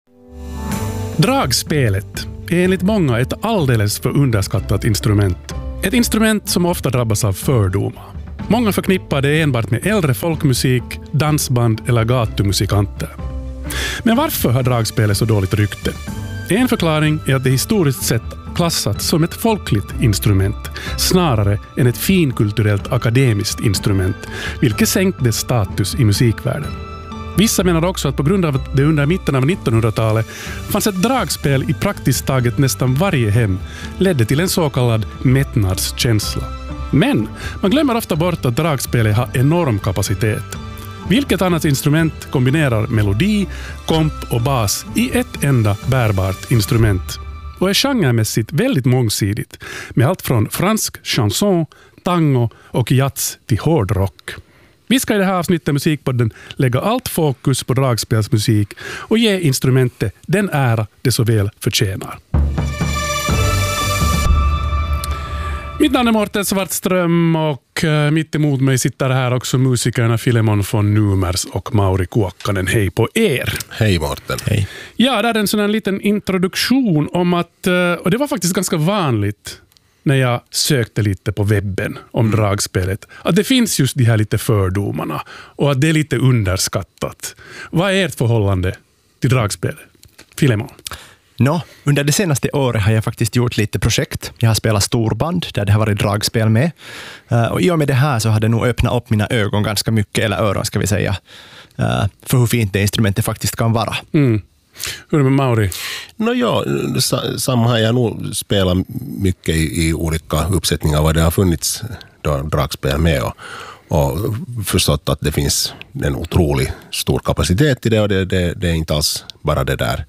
Dragspelet är enligt många ett alldeles för underskattat instrument. Ett instrument som ofta drabbas av fördomar. Många förknippar det enbart med äldre folkmusik, dansband eller gatumusikanter. Men varför har dragspelet så dåligt rykte? En förklaring är att det historiskt sett klassats som ett folkligt instrument snarare än ett finkulturellt akademiskt instrument, vilket sänkt dess status i musikvärlden. Vissa menar också att på grund av att det under mitten av 1900-talet fanns ett dragspel i praktiskt taget nästan varje hem ledde till en så kallad mättnadskänsla. Men man glömmer ofta bort att dragspelet har enorm kapacitet. Vilket annat instrument kombinerar melodi, komp och bas i ett enda bärbart instrument och är genremässigt väldigt mångsidigt med allt från fransk chanson, tango och jazz till hårdrock. Vi ska i det här avsnittet Musikpodden lägga allt fokus på dragspelsmusik och ge instrumentet den ära det så väl förtjänar. Mitt namn är Mårten Svartström och mitt emot mig sitter här också musikerna Filemon von Numers och Mauri Kuokkanen. Hej på er! Hej Mårten! Hej. Ja, det är en sån här liten introduktion om att, och det var faktiskt ganska vanligt när jag sökte lite på webben om dragspelet, att det finns just de här lite fördomarna och att det är lite underskattat. Vad är ert förhållande till dragspelet? Filemon? Under det senaste året har jag faktiskt gjort lite projekt. Jag har spelat storband där det har varit dragspel med. Och i och med det här så har det nog öppnat upp mina ögon ganska mycket, eller öron ska vi säga, för hur fint det instrumentet faktiskt kan vara. Mm. Hur är det med Mauri? Samma har jag nog spelat mycket i olika uppsättningar vad det har funnits dragspel med och förstått att det finns en otroligt stor kapacitet i det och det är inte alls bara det där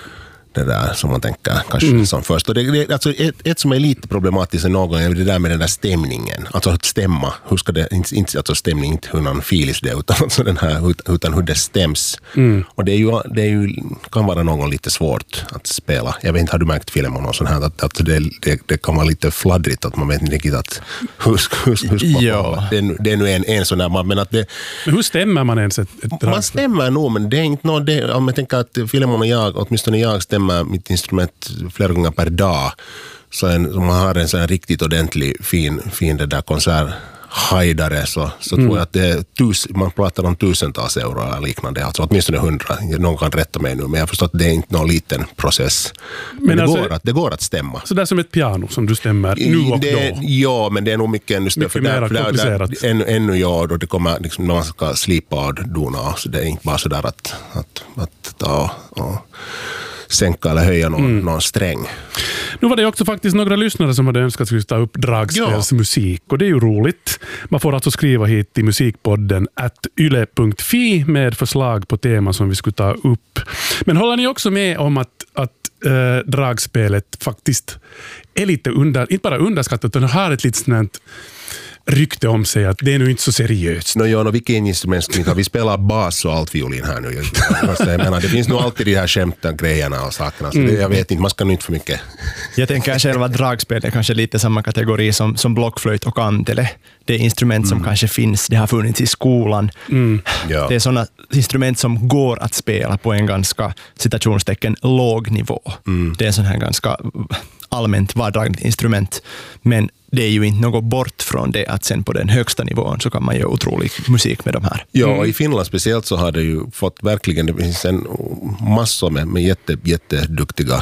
som man tänker kanske som först. Och det, alltså ett som är lite problematiskt någon är det där med den där stämningen. Alltså att stämma. Hur ska det, inte alltså stämning, inte hur någon filis det, utan alltså den här, utan hur det stäms. Och det är ju kan vara någon lite svårt att spela. Jag vet inte, har du märkt filmen och sån här att det kan vara lite fladdrigt att man vet inte riktigt att hur ja. Det är nu en sån där, men att det... Men hur stämmer man ens ett dragspel? Man stämmer nog, men det är inte något, om jag tänker att Filemon och jag, åtminstone jag stämmer mitt instrument flera gånger per dag, så man har en sån här riktigt ordentlig fin det där konserthajdare så tror jag att det är man pratar om tusentals euro eller liknande, alltså åtminstone 100, någon kan rätta mig nu, men jag förstår att det är inte någon liten process, men det går att stämma. Så det är som ett piano som du stämmer nu och då? Ja, men det är nog mycket ännu större, mer komplicerat. Ännu ja, då det kommer liksom, när man ska slipa och dona, så det är inte bara sådär att ta och sänka eller höja någon sträng. Nu var det också faktiskt några lyssnare som hade önskat att vi ta upp dragspelsmusik, och det är ju roligt. Man får alltså skriva hit till musikpodden @yle.fi med förslag på tema som vi skulle ta upp. Men håller ni också med om att dragspelet faktiskt är lite inte bara underskattat, utan har ett lite sånt rykte om sig att det är nu inte så seriöst. Vilken instrument vi spelar bas och allt violin här nu. Jag menar, det finns nog alltid de här skämten, grejerna och sakerna. Så jag vet inte, man ska nog inte för mycket. Jag tänker själv att dragspel är kanske lite samma kategori som blockflöjt och kantele. Det är instrument som kanske finns, det har funnits i skolan. Ja. Det är sådana instrument som går att spela på en ganska, citationstecken, låg nivå. Det är sån här ganska allmänt vardagligt instrument, men det är ju inte något bort från det att sen på den högsta nivån så kan man göra otrolig musik med de här. Ja, i Finland speciellt så har det ju fått verkligen, det finns en massor med jätteduktiga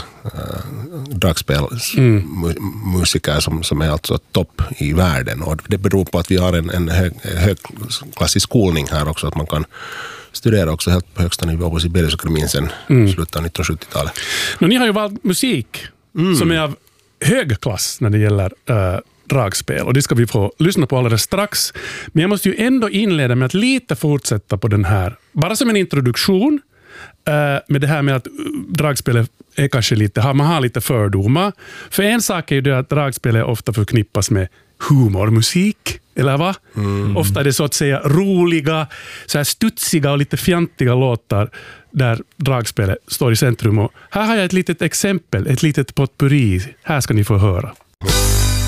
dragspelmusiker som är alltså topp i världen, och det beror på att vi har en högklassisk skolning här också, att man kan studera också helt på högsta nivå på Sibeliusakademin sen slutet av 1970-talet. Ni har ju valt musik som är av hög klass när det gäller dragspel, och det ska vi få lyssna på alldeles strax. Men jag måste ju ändå inleda med att lite fortsätta på den här, bara som en introduktion med det här med att dragspelet är kanske lite, man har lite fördomar. För en sak är ju det att dragspelet ofta förknippas med humormusik, eller va? Ofta är det så att säga roliga, så här studsiga och lite fjantiga låtar där dragspelet står i centrum. Och här har jag ett litet exempel, ett litet potpourri. Här ska ni få höra.